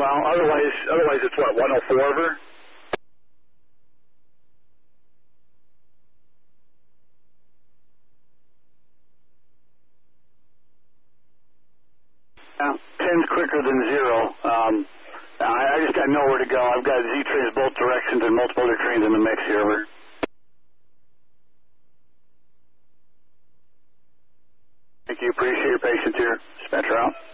Well, otherwise it's what, 104 over? Yeah, 10's quicker than 0. I just got nowhere to go. I've got Z-trains both directions and multiple other trains in the mix here. Over. Thank you. Appreciate your patience here. Dispatcher out.